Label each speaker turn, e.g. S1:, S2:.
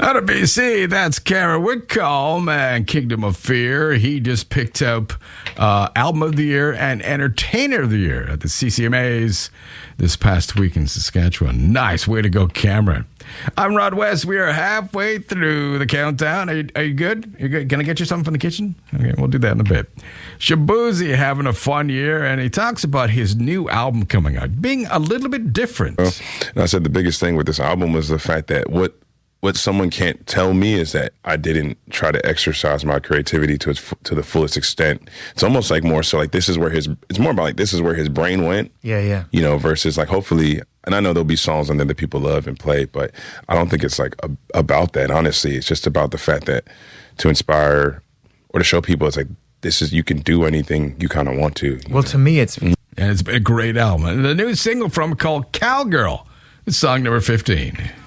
S1: Out of BC, that's Kara Whitcomb and Kingdom of Fear. He just picked up Album of the Year and Entertainer of the Year at the CCMAs this past week in Saskatchewan. Nice way to go, Cameron. I'm Rod West. We are halfway through the countdown. Are you good? You good? Can I get you something from the kitchen? Okay, we'll do that in a bit. Shabuzi having a fun year, and he talks about his new album coming out, being a little bit different.
S2: And I said the biggest thing with this album was the fact that what someone can't tell me is that I didn't try to exercise my creativity to the fullest extent. It's almost like more so like this is where it's more about like this is where his brain went.
S3: Yeah.
S2: You know, versus like hopefully, and I know there'll be songs on there that people love and play, but I don't think it's like about that. Honestly, it's just about the fact that to inspire or to show people it's like you can do anything you kind of want to.
S3: Well, to me, it's
S1: And it's been a great album. And the new single from called Cowgirl. It's song number 15.